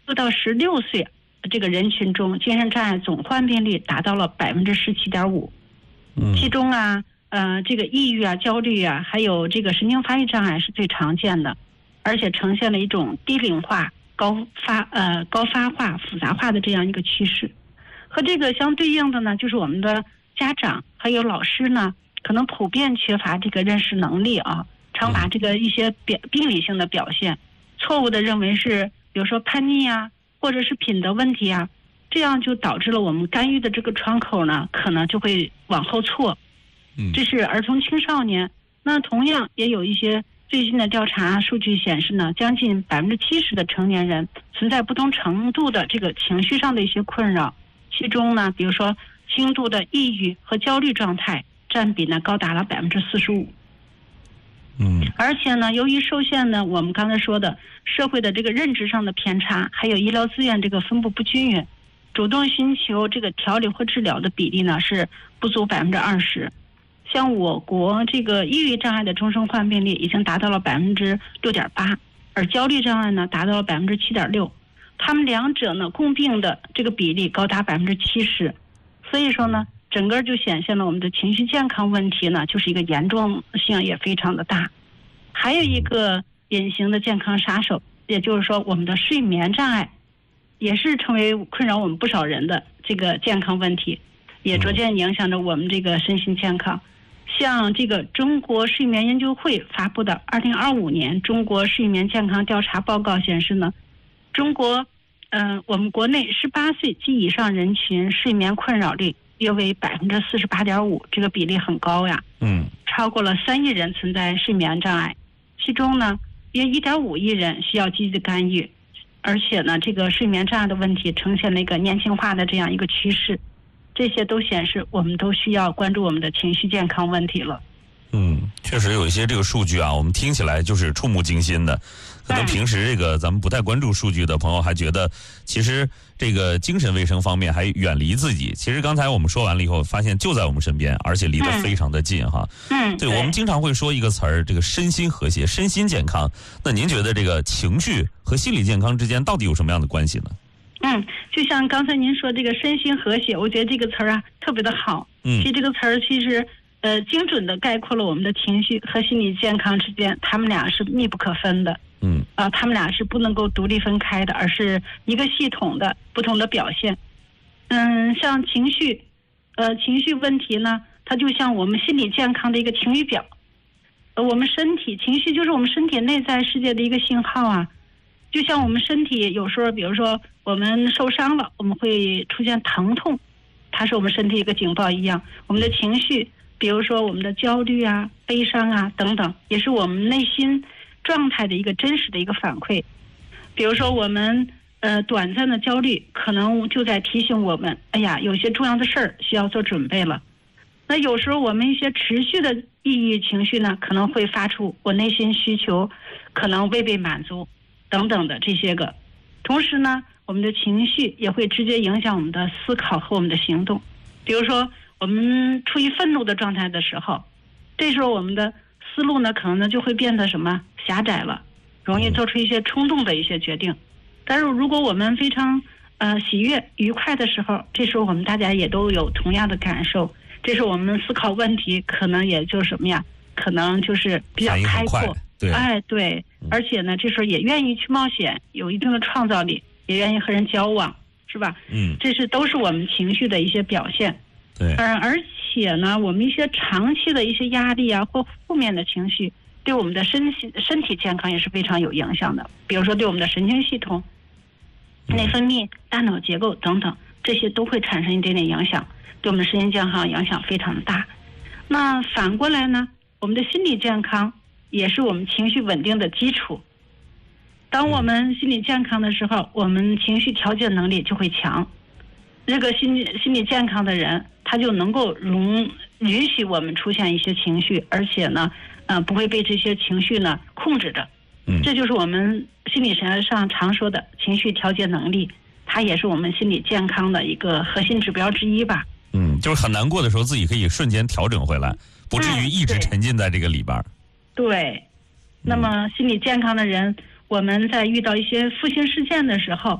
到16岁这个人群中，精神障碍总患病率达到了17.5%。其中啊，这个抑郁啊、焦虑啊，还有这个神经发育障碍是最常见的，而且呈现了一种低龄化、高发化、复杂化的这样一个趋势。和这个相对应的呢，就是我们的家长还有老师呢，可能普遍缺乏这个认识能力啊，常把这个一些病理性的表现错误的认为是，比如说叛逆啊，或者是品德问题啊，这样就导致了我们干预的这个窗口呢，可能就会往后错。这是儿童青少年。那同样也有一些最新的调查数据显示呢，将近70%的成年人存在不同程度的这个情绪上的一些困扰，其中呢，比如说轻度的抑郁和焦虑状态占比呢高达了45%。而且呢，由于受限呢，我们刚才说的社会的这个认知上的偏差，还有医疗资源这个分布不均匀，主动寻求这个调理或治疗的比例呢是不足20%。像我国这个抑郁障碍的终生患病率已经达到了6.8%，而焦虑障碍呢达到了7.6%，他们两者呢共病的这个比例高达70%。所以说呢，整个就显现了我们的情绪健康问题呢，就是一个严重性也非常的大。还有一个隐形的健康杀手，也就是说我们的睡眠障碍，也是成为困扰我们不少人的这个健康问题，也逐渐影响着我们这个身心健康。像这个中国睡眠研究会发布的2025年中国睡眠健康调查报告显示呢，我们国内18岁及以上人群睡眠困扰率约为48.5%，这个比例很高呀。超过了3亿人存在睡眠障碍，其中呢约1.5亿人需要积极干预，而且呢这个睡眠障碍的问题呈现了一个年轻化的这样一个趋势。这些都显示我们都需要关注我们的情绪健康问题了。 确实有一些这个数据啊，我们听起来就是触目惊心的。可能平时这个咱们不太关注数据的朋友还觉得，其实这个精神卫生方面还远离自己。其实刚才我们说完了以后，发现就在我们身边，而且离得非常的近哈。对，我们经常会说一个词儿，这个身心和谐、身心健康。那您觉得这个情绪和心理健康之间到底有什么样的关系呢？ 就像刚才您说这个身心和谐，我觉得这个词儿啊特别的好。其实这个词儿其实精准的概括了我们的情绪和心理健康之间，他们俩是密不可分的。他们俩是不能够独立分开的，而是一个系统的不同的表现。像情绪问题呢，它就像我们心理健康的一个晴雨表。我们身体情绪就是我们身体内在世界的一个信号啊。就像我们身体有时候，比如说我们受伤了，我们会出现疼痛，它是我们身体一个警报一样。我们的情绪，比如说我们的焦虑啊、悲伤啊等等，也是我们内心状态的一个真实的一个反馈。比如说我们短暂的焦虑，可能就在提醒我们，哎呀，有些重要的事儿需要做准备了。那有时候我们一些持续的抑郁情绪呢，可能会发出我内心需求可能未被满足等等的这些个。同时呢，我们的情绪也会直接影响我们的思考和我们的行动。比如说我们处于愤怒的状态的时候，这时候我们的思路呢可能呢就会变得狭窄了，容易做出一些冲动的一些决定。但是如果我们非常喜悦愉快的时候，这时候我们大家也都有同样的感受，这时候我们思考问题可能也就可能就是比较开阔。对，而且呢这时候也愿意去冒险，有一定的创造力，也愿意和人交往，是吧？这都是我们情绪的一些表现。 对， 而且呢我们一些长期的一些压力啊或负面的情绪，对我们的身体健康也是非常有影响的。比如说对我们的神经系统、内分泌、大脑结构等等，这些都会产生一点点影响，对我们身心健康影响非常的大。那反过来呢，我们的心理健康也是我们情绪稳定的基础。当我们心理健康的时候，我们情绪调节能力就会强。这个心理健康的人，他就能够允许我们出现一些情绪，而且呢不会被这些情绪呢控制着。这就是我们心理学上常说的情绪调节能力，它也是我们心理健康的一个核心指标之一吧。 就是很难过的时候，自己可以瞬间调整回来，不至于一直沉浸在这个里边。 对，那么心理健康的人，我们在遇到一些负性事件的时候，